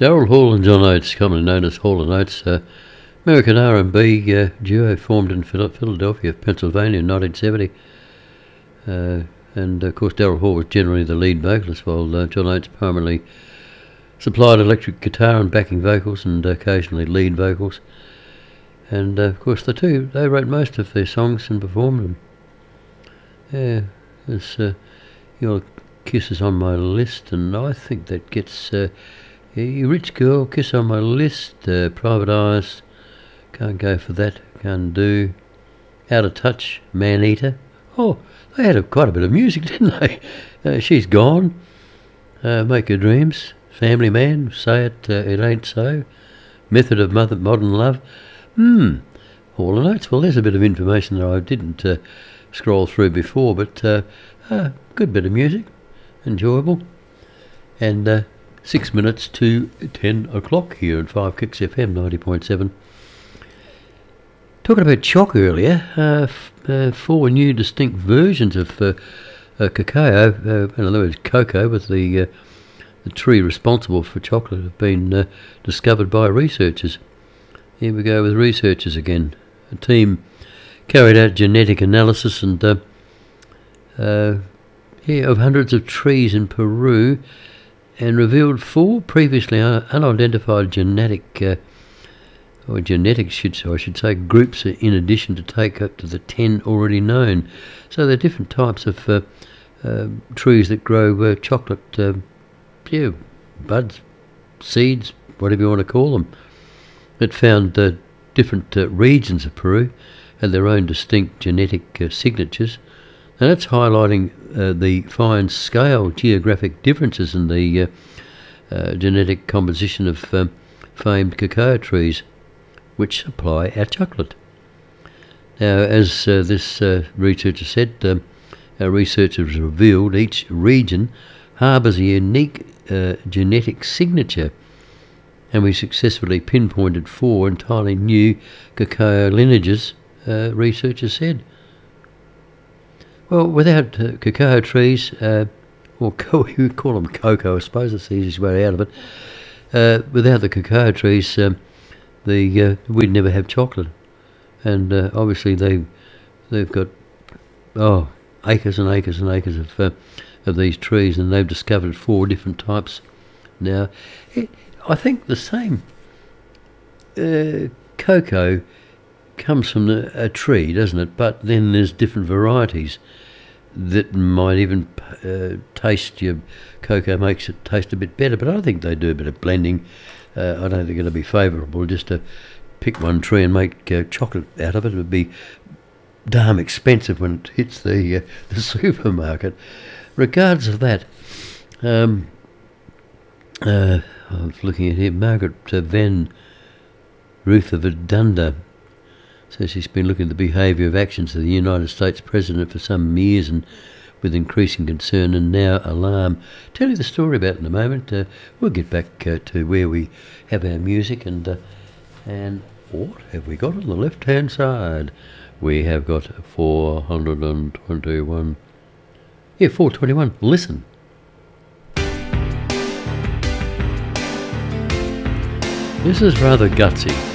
Daryl Hall and John Oates, commonly known as Hall and Oates, American R&B duo formed in Philadelphia, Pennsylvania in 1970. And of course Daryl Hall was generally the lead vocalist, while John Oates primarily supplied electric guitar and backing vocals and occasionally lead vocals. And of course they wrote most of their songs and performed them. Yeah, there's Your Kiss Is On My List, and I think that gets You Rich Girl, Kiss On My List, Private Eyes, Can't Go For That, Can't Do, Out of Touch, Man Eater. Oh, they had quite a bit of music, didn't they? She's Gone, Make Your Dreams, Family Man, Say It, It Ain't So, Method of Modern Love. Hall and Oates. Well, there's a bit of information that I didn't scroll through before, but good bit of music, enjoyable. And 6 minutes to 10 o'clock here at 5 Kicks FM 90.7. Talking about choc earlier, 4 new distinct versions of cacao, in other words cocoa, with the tree responsible for chocolate, have been discovered by researchers. Here we go with researchers again. A team carried out genetic analysis and of hundreds of trees in Peru, and revealed 4 previously unidentified genetics, I should say, groups, in addition to take up to the 10 already known. So there are different types of trees that grow chocolate, buds, seeds, whatever you want to call them. It found different regions of Peru had their own distinct genetic signatures, and that's highlighting the fine scale geographic differences in the genetic composition of famed cacao trees, which supply our chocolate. Now, as this researcher said, our researchers revealed each region harbours a unique genetic signature, and we successfully pinpointed 4 entirely new cacao lineages, researchers said. Well, without cacao trees, or you call them cocoa, I suppose that's the easiest way out of it. Without the cacao trees, we'd never have chocolate. And obviously they've got acres and acres and acres of these trees, and they've discovered 4 different types. Now, I think the same cocoa comes from a tree, doesn't it? But then there's different varieties that might even taste your cocoa, makes it taste a bit better. But I think they do a bit of blending. I don't think they're going to be favourable just to pick one tree and make chocolate out of it. It would be damn expensive when it hits the supermarket. Regardless of that, I was looking at here, Margaret Van Rutherford-Dunda says she's been looking at the behaviour of actions of the United States President for some years, and with increasing concern and now alarm. Tell you the story about it in a moment. We'll get back to where we have our music, and what have we got on the left-hand side? We have got 421. Yeah, 421. Listen. This is rather gutsy.